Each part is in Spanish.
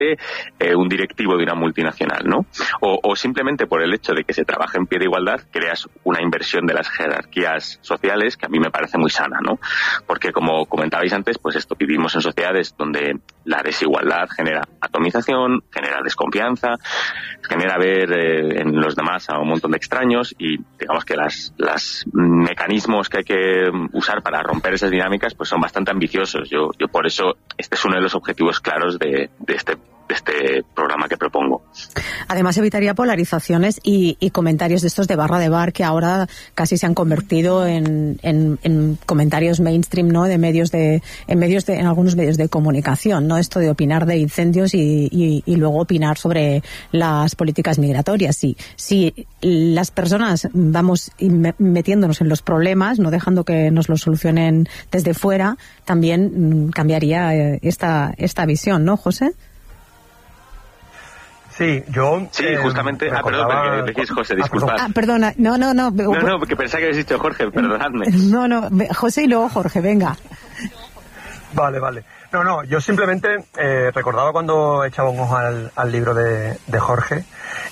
un directivo de una multinacional, ¿no? O simplemente por el hecho de que se trabaje en pie de igualdad, creas una inversión de las jerarquías sociales que a mí me parece muy sana, ¿no? Porque como comentabais antes, pues esto, vivimos en sociedades donde la desigualdad genera atomización, genera desconfianza, genera ver en los demás a un montón de extraños y digamos que los mecanismos que hay que usar para romper esas dinámicas pues son bastante ambiciosos. Yo por eso este es uno de los objetivos claros de este programa que propongo. Además evitaría polarizaciones y comentarios de estos de barra de bar que ahora casi se han convertido en comentarios mainstream, ¿no? En algunos medios de comunicación, ¿no? Esto de opinar de incendios y luego opinar sobre las políticas migratorias. Si las personas vamos metiéndonos en los problemas, no dejando que nos los solucionen desde fuera, también cambiaría esta visión, ¿no, José? Sí, justamente. Perdón, decís José, disculpad. Perdona, no. No, porque pensaba que habéis dicho Jorge, perdonadme. No, José y luego Jorge, venga. Vale. No, yo simplemente recordaba cuando echaba un ojo al libro de Jorge.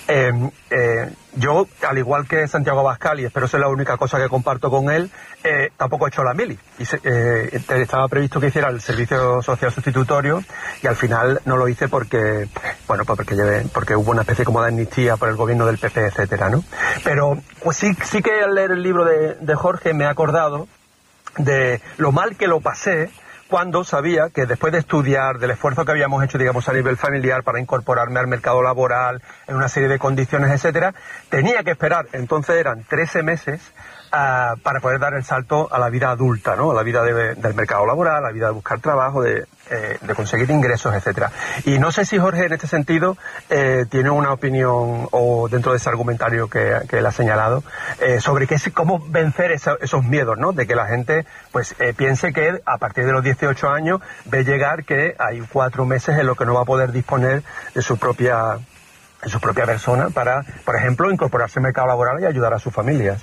Yo, al igual que Santiago Abascal, y espero ser la única cosa que comparto con él, tampoco he hecho la mili. Estaba previsto que hiciera el servicio social sustitutorio y al final no lo hice porque hubo una especie como de amnistía por el gobierno del PP, etcétera, ¿no? Pero pues sí que al leer el libro de Jorge me he acordado de lo mal que lo pasé cuando sabía que después de estudiar, del esfuerzo que habíamos hecho, digamos, a nivel familiar para incorporarme al mercado laboral, en una serie de condiciones, etcétera, tenía que esperar, entonces eran 13 meses, para poder dar el salto a la vida adulta, ¿no? A la vida del mercado laboral, a la vida de buscar trabajo, de conseguir ingresos, etcétera. Y no sé si Jorge, en este sentido, tiene una opinión, o dentro de ese argumentario que él ha señalado, sobre cómo vencer esos miedos, ¿no? De que la gente, pues, piense que a partir de los 18 años ve llegar que hay 4 meses en los que no va a poder disponer de su propia persona para, por ejemplo, incorporarse al mercado laboral y ayudar a sus familias.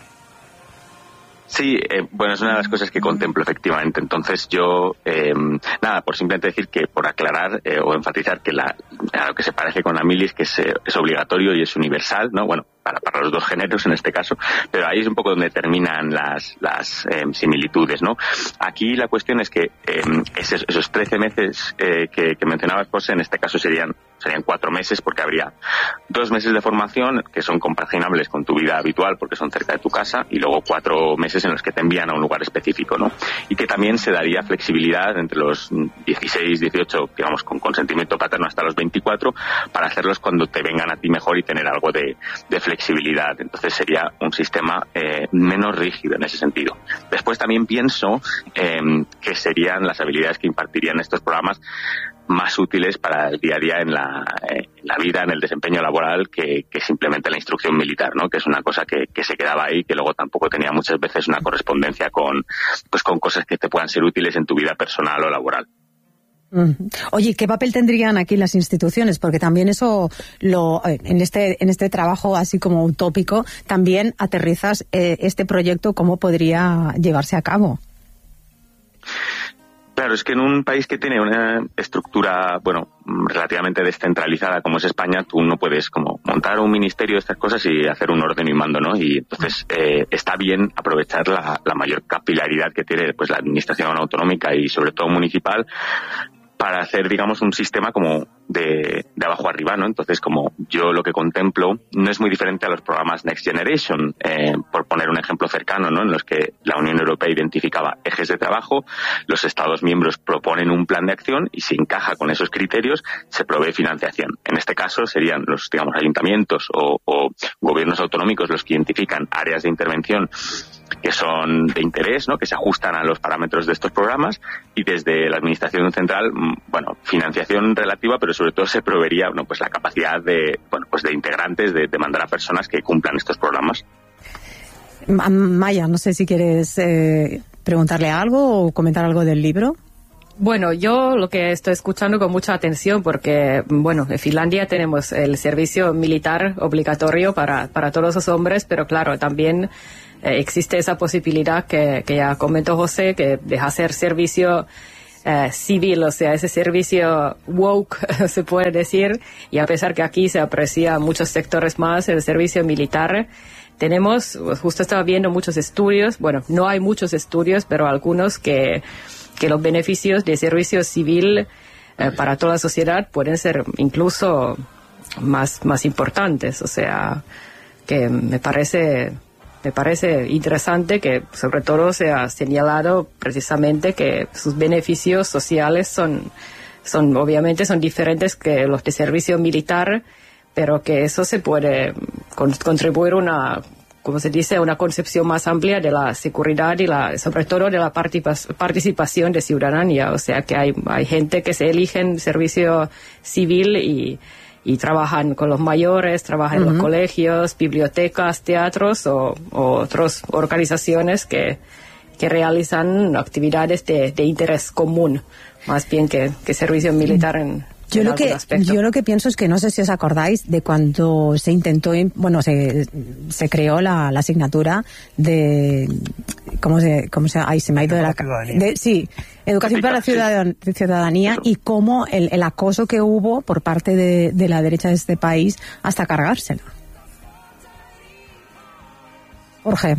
Sí, bueno, es una de las cosas que contemplo efectivamente. Entonces yo, por simplemente decir que, por aclarar o enfatizar que lo que se parece con la mili es que es obligatorio y es universal, ¿no? Bueno, para los dos géneros en este caso, pero ahí es un poco donde terminan las similitudes, ¿no? Aquí la cuestión es que esos 13 meses que mencionabas, José, en este caso serían 4 meses, porque habría 2 meses de formación que son compaginables con tu vida habitual porque son cerca de tu casa, y luego 4 meses en los que te envían a un lugar específico, ¿no? Y que también se daría flexibilidad entre los 16, 18, digamos, con consentimiento paterno hasta los 24, para hacerlos cuando te vengan a ti mejor y tener algo de flexibilidad. Entonces sería un sistema menos rígido en ese sentido. Después también pienso que serían las habilidades que impartirían estos programas más útiles para el día a día en la vida, en el desempeño laboral, que simplemente la instrucción militar, ¿no? Que es una cosa que se quedaba ahí, que luego tampoco tenía muchas veces una correspondencia con cosas que te puedan ser útiles en tu vida personal o laboral. Oye, ¿qué papel tendrían aquí las instituciones? Porque también eso, en este trabajo así como utópico, también aterrizas este proyecto, ¿cómo podría llevarse a cabo? Claro, es que en un país que tiene una estructura, relativamente descentralizada como es España, tú no puedes como montar un ministerio de estas cosas y hacer un orden y mando, ¿no? Y entonces está bien aprovechar la mayor capilaridad que tiene pues la administración autonómica y sobre todo municipal, para hacer, digamos, un sistema como de abajo arriba, ¿no? Entonces, como yo lo que contemplo no es muy diferente a los programas Next Generation, por poner un ejemplo cercano, ¿no? En los que la Unión Europea identificaba ejes de trabajo, los Estados miembros proponen un plan de acción y si encaja con esos criterios se provee financiación. En este caso serían los, digamos, ayuntamientos o gobiernos autonómicos los que identifican áreas de intervención que son de interés, ¿no? Que se ajustan a los parámetros de estos programas, y desde la administración central, financiación relativa, pero sobre todo se proveería, pues la capacidad de integrantes de mandar a personas que cumplan estos programas. Maya, no sé si quieres preguntarle algo o comentar algo del libro. Bueno, yo lo que estoy escuchando con mucha atención, porque, en Finlandia tenemos el servicio militar obligatorio para todos los hombres, pero claro, también existe esa posibilidad que ya comentó José, que de hacer servicio civil, o sea, ese servicio woke, se puede decir, y a pesar que aquí se aprecia muchos sectores más el servicio militar, tenemos, justo estaba viendo muchos estudios, bueno, no hay muchos estudios, pero algunos que los beneficios de servicio civil para toda la sociedad pueden ser incluso más importantes, o sea, que me parece interesante que sobre todo se ha señalado precisamente que sus beneficios sociales son obviamente son diferentes que los de servicio militar, pero que eso se puede contribuir como se dice, una concepción más amplia de la seguridad y sobre todo de la participación de ciudadanía. O sea que hay gente que se elige en servicio civil y trabajan con los mayores, trabajan en los colegios, bibliotecas, teatros o otras organizaciones que realizan actividades de interés común, más bien que servicio militar en Yo lo que pienso es que no sé si os acordáis de cuando se intentó, bueno, se creó la asignatura de ahí se me ha ido de la educación para la ciudadanía, y cómo el acoso que hubo por parte de la derecha de este país hasta cargárselo. Jorge.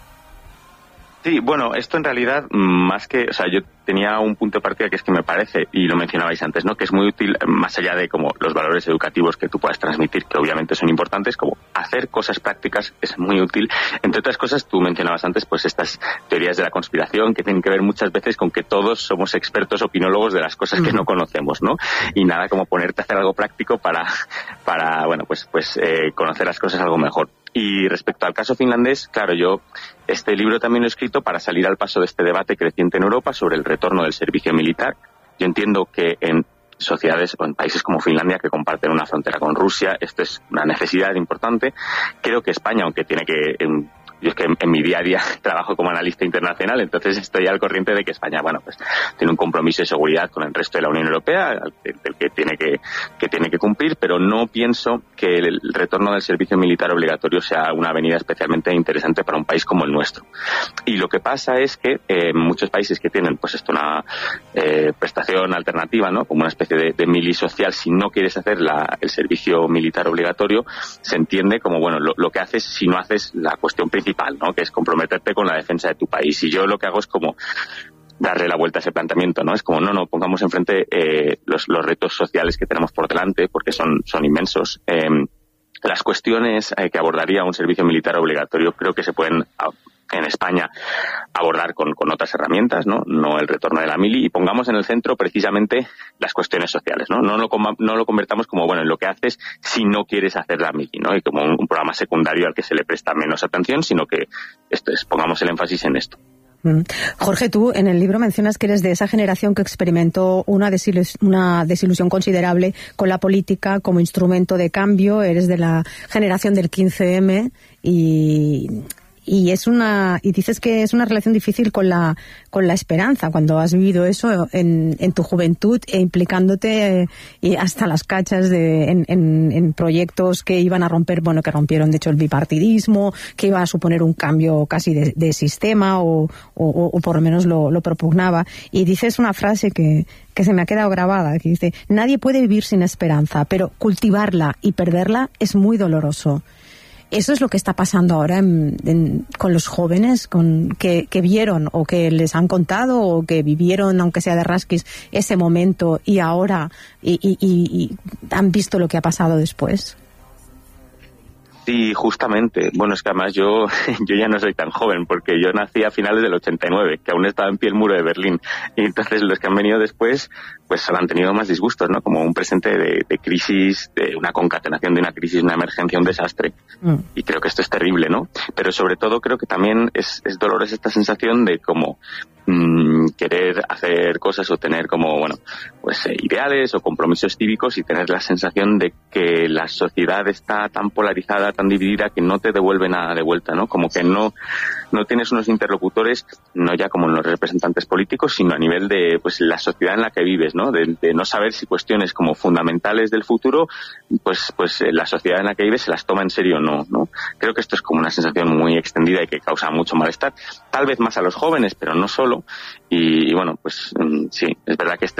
Sí, bueno, esto en realidad, más que, o sea, yo tenía un punto de partida que es que me parece, y lo mencionabais antes, ¿no?, que es muy útil, más allá de como los valores educativos que tú puedas transmitir, que obviamente son importantes, como hacer cosas prácticas es muy útil. Entre otras cosas, tú mencionabas antes, pues estas teorías de la conspiración que tienen que ver muchas veces con que todos somos expertos opinólogos de las cosas que no conocemos, ¿no? Y nada como ponerte a hacer algo práctico para bueno, pues conocer las cosas algo mejor. Y respecto al caso finlandés, claro, yo este libro también lo he escrito para salir al paso de este debate creciente en Europa sobre el retorno del servicio militar. Yo entiendo que en sociedades o en países como Finlandia, que comparten una frontera con Rusia, esto es una necesidad importante. Creo que España, aunque tiene que... yo es que en mi día a día trabajo como analista internacional, entonces estoy al corriente de que España, bueno, pues tiene un compromiso de seguridad con el resto de la Unión Europea, del que tiene que cumplir, pero no pienso que el retorno del servicio militar obligatorio sea una avenida especialmente interesante para un país como el nuestro. Y lo que pasa es que muchos países que tienen, pues esto, una prestación alternativa, ¿no?, como una especie de mili social, si no quieres hacer el servicio militar obligatorio, se entiende como, bueno, lo que haces si no haces la cuestión principal, ¿no?, que es comprometerte con la defensa de tu país. Y yo lo que hago es como darle la vuelta a ese planteamiento, ¿no? Es como, no, pongamos enfrente los retos sociales que tenemos por delante, porque son inmensos. Las cuestiones que abordaría un servicio militar obligatorio creo que se pueden en España abordar con otras herramientas, no el retorno de la mili, y pongamos en el centro precisamente las cuestiones sociales, no lo convertamos como, bueno, en lo que haces si no quieres hacer la mili, ¿no?, y como un programa secundario al que se le presta menos atención, sino que pongamos el énfasis en esto. Jorge, tú en el libro mencionas que eres de esa generación que experimentó una desilusión considerable con la política como instrumento de cambio. Eres de la generación del 15M y dices que es una relación difícil con la esperanza cuando has vivido eso en tu juventud e implicándote y hasta las cachas en proyectos que iban a romper, bueno, que rompieron de hecho el bipartidismo, que iba a suponer un cambio casi de sistema o por lo menos lo propugnaba. Y dices una frase que se me ha quedado grabada, que dice: nadie puede vivir sin esperanza, pero cultivarla y perderla es muy doloroso. Eso es lo que está pasando ahora con los jóvenes que vieron o que les han contado o que vivieron, aunque sea de rasquis, ese momento y ahora y han visto lo que ha pasado después. Sí, justamente. Bueno, es que además yo ya no soy tan joven, porque yo nací a finales del 89, que aún estaba en pie el muro de Berlín. Y entonces los que han venido después, pues han tenido más disgustos, ¿no? Como un presente de crisis, de una concatenación de una crisis, una emergencia, un desastre. Y creo que esto es terrible, ¿no? Pero sobre todo creo que también es dolorosa esta sensación de como querer hacer cosas o tener como, bueno, pues ideales o compromisos cívicos y tener la sensación de que la sociedad está tan polarizada, tan dividida, que no te devuelve nada de vuelta, ¿no? Como que no tienes unos interlocutores, no ya como los representantes políticos, sino a nivel de, pues, la sociedad en la que vives, ¿no? De no saber si cuestiones como fundamentales del futuro, pues la sociedad en la que vive se las toma en serio o no, ¿no? Creo que esto es como una sensación muy extendida y que causa mucho malestar, tal vez más a los jóvenes, pero no solo. Y bueno, pues sí, es verdad que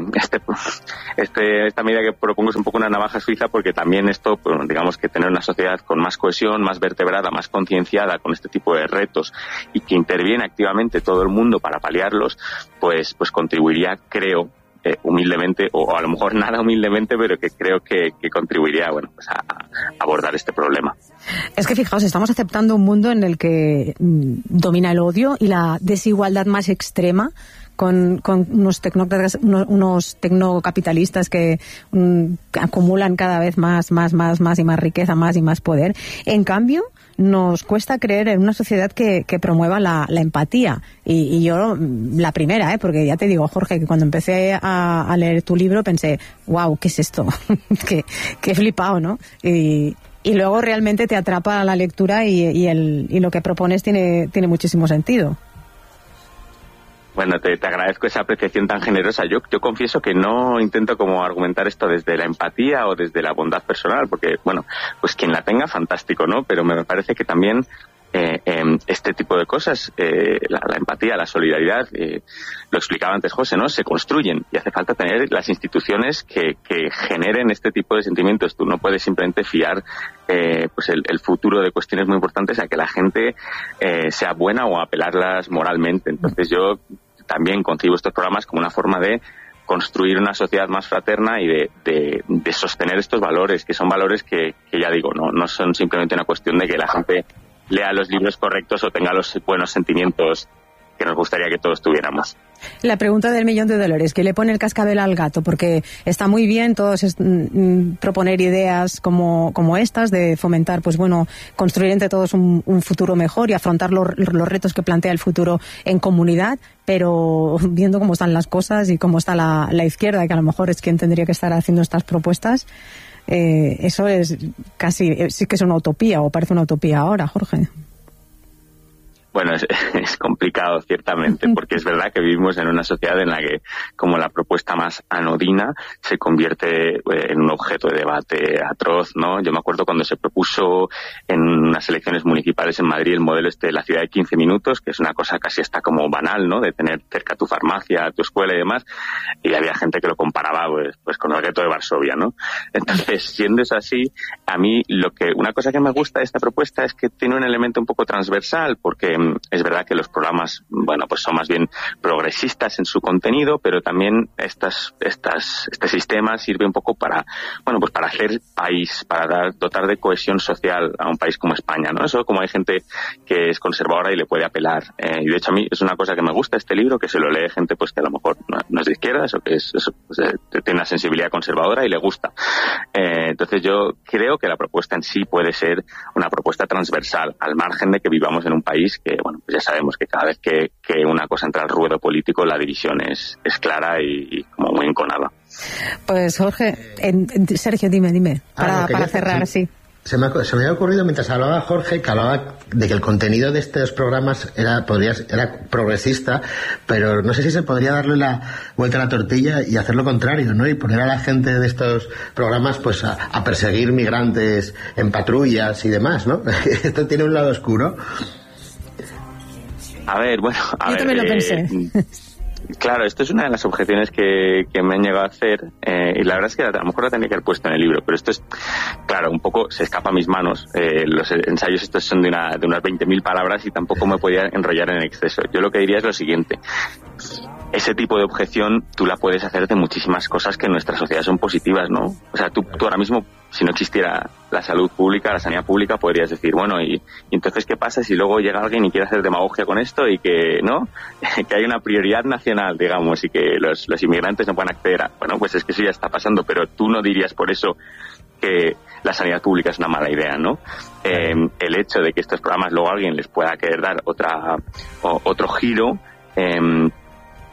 esta medida que propongo es un poco una navaja suiza, porque también esto, pues, digamos que tener una sociedad con más cohesión, más vertebrada, más concienciada con este tipo de retos y que interviene activamente todo el mundo para paliarlos, pues contribuiría, creo, humildemente, o a lo mejor nada humildemente, pero que creo que contribuiría, bueno, pues a abordar este problema. Es que fijaos, estamos aceptando un mundo en el que domina el odio y la desigualdad más extrema, con unos tecnocapitalistas que acumulan cada vez más y más riqueza, más y más poder. En cambio, nos cuesta creer en una sociedad que promueva la empatía. Y yo, la primera, porque ya te digo, Jorge, que cuando empecé a leer tu libro pensé, wow, ¿qué es esto? que he flipado, ¿no? Y luego realmente te atrapa la lectura y lo que propones tiene muchísimo sentido. Bueno, te agradezco esa apreciación tan generosa. Yo confieso que no intento como argumentar esto desde la empatía o desde la bondad personal, porque, bueno, pues quien la tenga, fantástico, ¿no? Pero me parece que también este tipo de cosas, la empatía, la solidaridad, lo explicaba antes José, ¿no? Se construyen y hace falta tener las instituciones que generen este tipo de sentimientos. Tú no puedes simplemente fiar pues el futuro de cuestiones muy importantes a que la gente sea buena o apelarlas moralmente. Entonces yo también concibo estos programas como una forma de construir una sociedad más fraterna y de sostener estos valores, que son valores que ya digo, no son simplemente una cuestión de que la gente lea los libros correctos o tenga los buenos sentimientos que nos gustaría que todos tuviéramos. La pregunta del $1.000.000, ¿qué le pone el cascabel al gato? Porque está muy bien todos proponer ideas como estas, de fomentar, pues bueno, construir entre todos un futuro mejor y afrontar los retos que plantea el futuro en comunidad, pero viendo cómo están las cosas y cómo está la izquierda, que a lo mejor es quien tendría que estar haciendo estas propuestas, eso es casi, sí que es una utopía, o parece una utopía ahora, Jorge. Bueno, es complicado, ciertamente, porque es verdad que vivimos en una sociedad en la que, como la propuesta más anodina, se convierte en un objeto de debate atroz, ¿no? Yo me acuerdo cuando se propuso en unas elecciones municipales en Madrid el modelo de la ciudad de 15 minutos, que es una cosa casi hasta como banal, ¿no? De tener cerca tu farmacia, tu escuela y demás, y había gente que lo comparaba pues con el gueto de Varsovia, ¿no? Entonces, siendo eso así, a mí una cosa que me gusta de esta propuesta es que tiene un elemento un poco transversal, porque es verdad que los programas, bueno, pues son más bien progresistas en su contenido, pero también este sistema sirve un poco para, bueno, pues para hacer país, para dotar de cohesión social a un país como España, ¿no? Eso, como hay gente que es conservadora y le puede apelar. Y de hecho a mí es una cosa que me gusta este libro, que se lo lee gente pues que a lo mejor no es de izquierdas o que tiene una sensibilidad conservadora y le gusta. Entonces yo creo que la propuesta en sí puede ser una propuesta transversal, al margen de que vivamos en un país que, bueno, pues ya sabemos que cada vez que una cosa entra al ruedo político, la división es clara y como muy enconada. Pues Jorge, Sergio, dime, para cerrar, sí. Se me había ocurrido mientras hablaba Jorge, que hablaba de que el contenido de estos programas era progresista, pero no sé si se podría darle la vuelta a la tortilla y hacer lo contrario, ¿no? Y poner a la gente de estos programas pues a perseguir migrantes en patrullas y demás, ¿no? Esto tiene un lado oscuro. A ver, bueno, yo también lo pensé. Claro, esto es una de las objeciones que me han llegado a hacer, y la verdad es que a lo mejor la tenía que haber puesto en el libro, pero esto es, claro, un poco se escapa a mis manos. Los ensayos estos son de unas 20.000 palabras y tampoco me podía enrollar en exceso. Yo lo que diría es lo siguiente: ese tipo de objeción tú la puedes hacer de muchísimas cosas que en nuestra sociedad son positivas, ¿no? O sea, tú ahora mismo, si no existiera la salud pública, la sanidad pública, podrías decir, bueno, y entonces ¿qué pasa si luego llega alguien y quiere hacer demagogia con esto y que, ¿no? que hay una prioridad nacional, digamos, y que los inmigrantes no puedan acceder a... Bueno, pues es que eso ya está pasando, pero tú no dirías por eso que la sanidad pública es una mala idea, ¿no? El hecho de que estos programas luego alguien les pueda querer dar otro giro...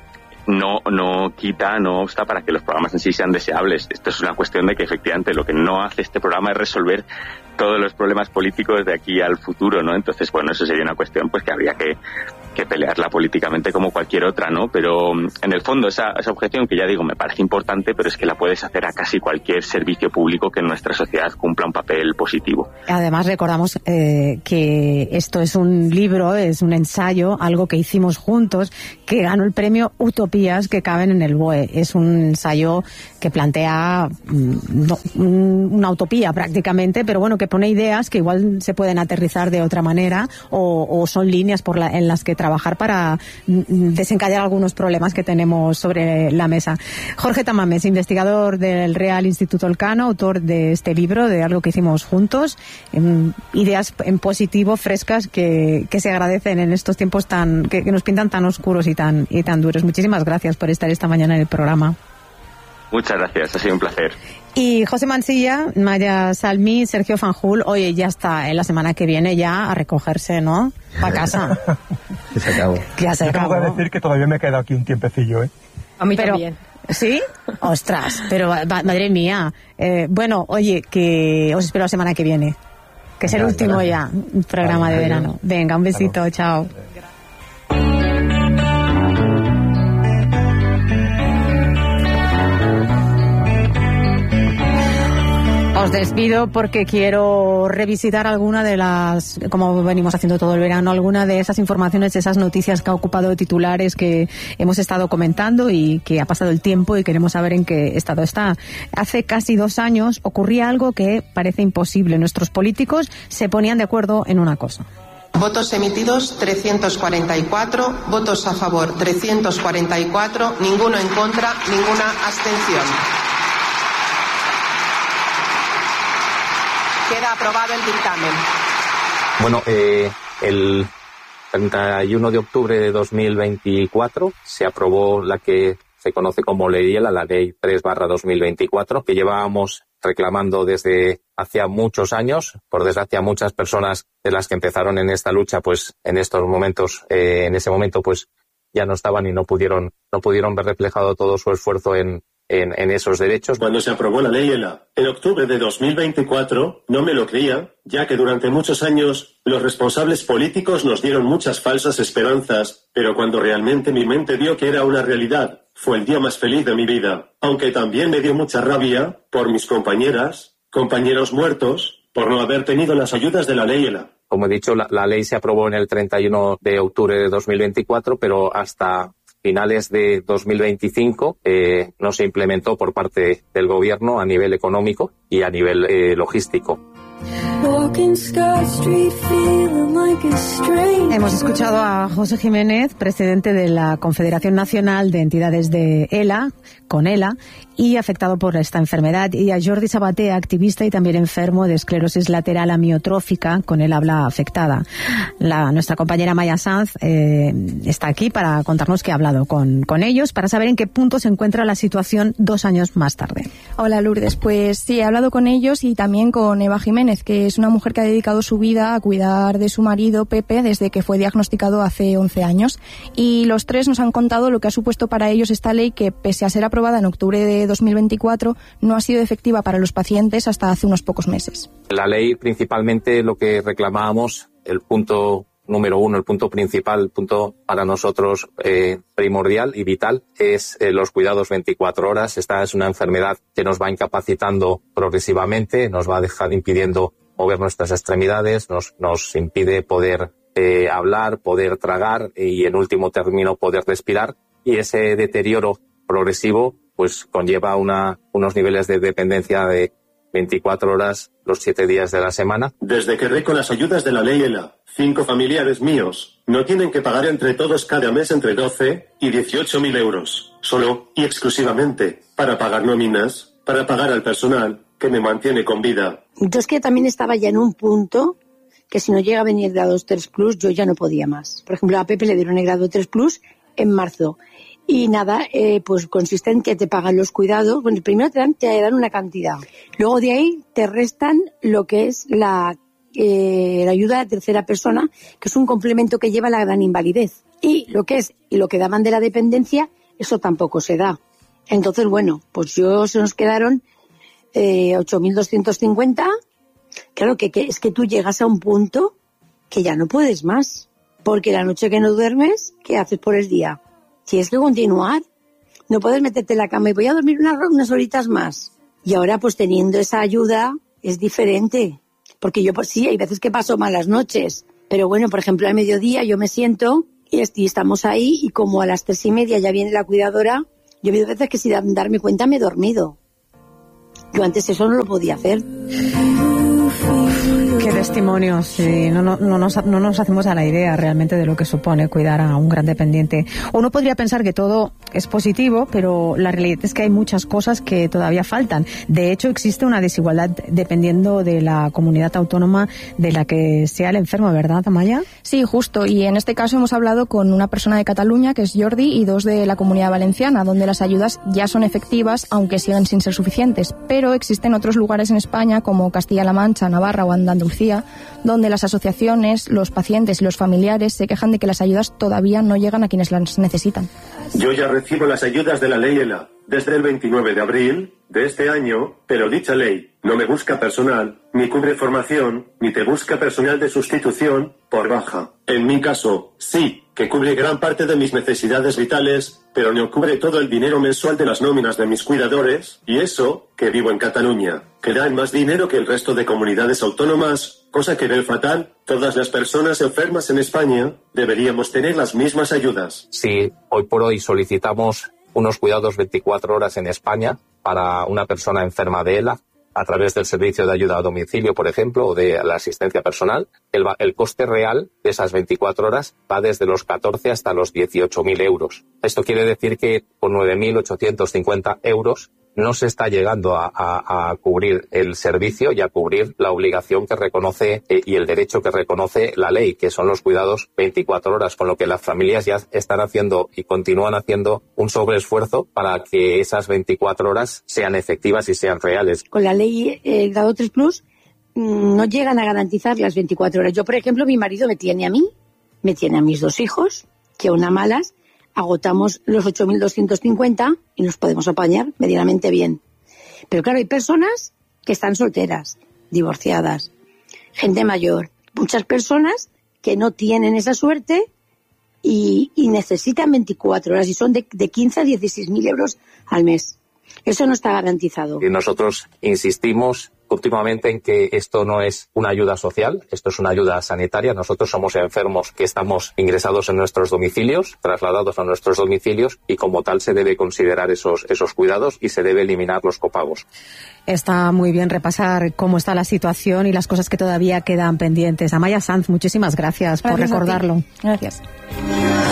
no quita, no obsta para que los programas en sí sean deseables. Esto es una cuestión de que efectivamente lo que no hace este programa es resolver todos los problemas políticos de aquí al futuro, ¿no? Entonces, bueno, eso sería una cuestión pues que habría que pelearla políticamente como cualquier otra, ¿no? Pero en el fondo esa objeción, que ya digo, me parece importante, pero es que la puedes hacer a casi cualquier servicio público que en nuestra sociedad cumpla un papel positivo. Además, recordamos que esto es un libro, es un ensayo, algo que hicimos juntos, que ganó el premio Utopías que caben en el BOE. Es un ensayo que plantea una utopía prácticamente, pero bueno, que pone ideas que igual se pueden aterrizar de otra manera o son líneas en las que trabajar para desencallar algunos problemas que tenemos sobre la mesa. Jorge Tamames, investigador del Real Instituto Elcano, autor de este libro, de algo que hicimos juntos, ideas en positivo, frescas, que se agradecen en estos tiempos que nos pintan tan oscuros y tan duros. Muchísimas gracias por estar esta mañana en el programa. Muchas gracias, ha sido un placer. Y José Mansilla, Maya Salmí, Sergio Fanjul, oye, ya está, en la semana que viene ya a recogerse, ¿no? Para casa. Se acabó. Ya se acabó. Tengo que decir que todavía me queda aquí un tiempecillo, ¿eh? A mí también. ¿Sí? Ostras, pero madre mía. Bueno, oye, que os espero la semana que viene. Que es el último ya programa de verano. Venga, un besito, chao. Os despido porque quiero revisitar alguna de las, como venimos haciendo todo el verano, alguna de esas informaciones, de esas noticias que ha ocupado titulares que hemos estado comentando y que ha pasado el tiempo y queremos saber en qué estado está. Hace casi 2 años ocurría algo que parece imposible. Nuestros políticos se ponían de acuerdo en una cosa. Votos emitidos 344, votos a favor 344, ninguno en contra, ninguna abstención. Queda aprobado el dictamen. Bueno, el 31 de octubre de 2024 se aprobó la que se conoce como Ley ELA, la Ley 3/2024, que llevábamos reclamando desde hacía muchos años. Por desgracia, muchas personas de las que empezaron en esta lucha, pues en estos momentos, en ese momento, pues ya no estaban y no pudieron ver reflejado todo su esfuerzo en esos derechos. Cuando se aprobó la Ley ELA en octubre de 2024, no me lo creía, ya que durante muchos años los responsables políticos nos dieron muchas falsas esperanzas, pero cuando realmente mi mente vio que era una realidad, fue el día más feliz de mi vida, aunque también me dio mucha rabia por mis compañeros muertos, por no haber tenido las ayudas de la Ley ELA. Como he dicho, la ley se aprobó en el 31 de octubre de 2024, pero hasta finales de 2025 no se implementó por parte del gobierno a nivel económico y a nivel logístico. Hemos escuchado a José Jiménez, presidente de la Confederación Nacional de Entidades de ELA, con ELA, y afectado por esta enfermedad, y a Jordi Sabaté, activista y también enfermo de esclerosis lateral amiotrófica, con el habla afectada. Nuestra compañera Maya Sanz está aquí para contarnos que ha hablado con ellos, para saber en qué punto se encuentra la situación 2 años más tarde. Hola Lourdes, pues sí, he hablado con ellos y también con Eva Jiménez, que es una mujer que ha dedicado su vida a cuidar de su marido Pepe desde que fue diagnosticado hace 11 años. Y los tres nos han contado lo que ha supuesto para ellos esta ley, que pese a ser aprobada en octubre de 2024, no ha sido efectiva para los pacientes hasta hace unos pocos meses. La ley, principalmente, lo que reclamábamos, el punto número 1, el punto principal, el punto para nosotros primordial y vital, es los cuidados 24 horas. Esta es una enfermedad que nos va incapacitando progresivamente, nos va impidiendo mover nuestras extremidades, nos impide poder hablar, poder tragar y, en último término, poder respirar. Y ese deterioro progresivo pues conlleva unos niveles de dependencia de 24 horas los 7 días de la semana. Desde que con las ayudas de la Ley ELA, 5 familiares míos no tienen que pagar entre todos cada mes entre 12 y 18.000 euros, solo y exclusivamente para pagar nóminas, para pagar al personal que me mantiene con vida. Entonces que también estaba ya en un punto que si no llega a venir grado 3 Plus, yo ya no podía más. Por ejemplo, a Pepe le dieron el grado 3 Plus en marzo. Y nada, pues consiste en que te pagan los cuidados. Bueno, primero te dan una cantidad. Luego de ahí te restan lo que es la ayuda de tercera persona, que es un complemento que lleva la gran invalidez. Y lo que daban de la dependencia eso tampoco se da. Entonces, bueno, pues se nos quedaron 8.250. Claro que es que tú llegas a un punto que ya no puedes más, porque la noche que no duermes, ¿qué haces por el día? Tienes que continuar. No puedes meterte en la cama y voy a dormir unas horitas más. Y ahora, pues teniendo esa ayuda, es diferente. Porque yo, pues sí, hay veces que paso malas noches. Pero bueno, por ejemplo, al mediodía yo me siento y estamos ahí, y como a las 3:30 ya viene la cuidadora, yo he habido veces que sin darme cuenta me he dormido. Yo antes eso no lo podía hacer. Qué testimonios, sí. No nos hacemos a la idea realmente de lo que supone cuidar a un gran dependiente. Uno podría pensar que todo es positivo, pero la realidad es que hay muchas cosas que todavía faltan. De hecho, existe una desigualdad dependiendo de la comunidad autónoma de la que sea el enfermo, ¿verdad, Amaya? Sí, justo. Y en este caso hemos hablado con una persona de Cataluña, que es Jordi, y 2 de la Comunidad Valenciana, donde las ayudas ya son efectivas, aunque siguen sin ser suficientes. Pero existen otros lugares en España, como Castilla-La Mancha, Navarra o Andalucía, donde las asociaciones, los pacientes y los familiares se quejan de que las ayudas todavía no llegan a quienes las necesitan. Yo ya recibo las ayudas de la ley ELA desde el 29 de abril de este año, pero dicha ley no me busca personal, ni cubre formación, ni te busca personal de sustitución por baja. En mi caso, sí, que cubre gran parte de mis necesidades vitales, pero no cubre todo el dinero mensual de las nóminas de mis cuidadores, y eso, que vivo en Cataluña, que dan más dinero que el resto de comunidades autónomas, cosa que veo fatal. Todas las personas enfermas en España deberíamos tener las mismas ayudas. Sí, hoy por hoy solicitamos unos cuidados 24 horas en España para una persona enferma de ELA, a través del servicio de ayuda a domicilio, por ejemplo, o de la asistencia personal. El coste real de esas 24 horas va desde los 14 hasta los 18.000 euros. Esto quiere decir que con 9.850 euros no se está llegando a cubrir el servicio y a cubrir la obligación que reconoce y el derecho que reconoce la ley, que son los cuidados 24 horas, con lo que las familias ya están haciendo y continúan haciendo un sobreesfuerzo para que esas 24 horas sean efectivas y sean reales. Con la ley grado 3 Plus no llegan a garantizar las 24 horas. Yo, por ejemplo, mi marido me tiene a mí, me tiene a mis 2 hijos, que aún a malas agotamos los 8.250 y nos podemos apañar medianamente bien. Pero claro, hay personas que están solteras, divorciadas, gente mayor, muchas personas que no tienen esa suerte y necesitan 24 horas y son de 15 a 16.000 euros al mes. Eso no está garantizado. Y nosotros insistimos últimamente en que esto no es una ayuda social, esto es una ayuda sanitaria. Nosotros somos enfermos que estamos ingresados en nuestros domicilios, trasladados a nuestros domicilios, y como tal se debe considerar esos cuidados y se debe eliminar los copagos. Está muy bien repasar cómo está la situación y las cosas que todavía quedan pendientes. Amaya Sanz, muchísimas gracias por recordarlo. Gracias.